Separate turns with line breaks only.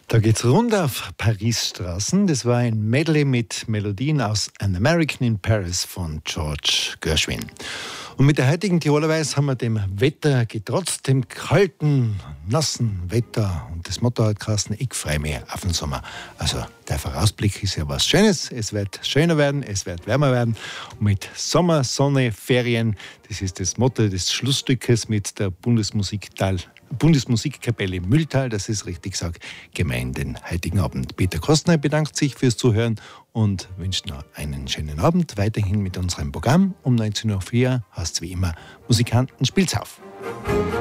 Da geht's rund auf Paris-Straßen. Das war ein Medley mit Melodien aus An American in Paris von George Gershwin. Und mit der heutigen Tirolerweise haben wir dem Wetter getrotzt, dem kalten, nassen Wetter. Und das Motto hat geheißen, ich freue mich auf den Sommer. Also der Vorausblick ist ja was Schönes. Es wird schöner werden, es wird wärmer werden. Und mit Sommer, Sonne, Ferien, das ist das Motto des Schlussstückes mit der Bundesmusikkapelle Mühltal, das ist richtig gesagt, gemein den heutigen Abend. Peter Kostner bedankt sich fürs Zuhören und wünscht noch einen schönen Abend. Weiterhin mit unserem Programm. Um 19.04 Uhr heißt es wie immer, Musikanten spielt's auf.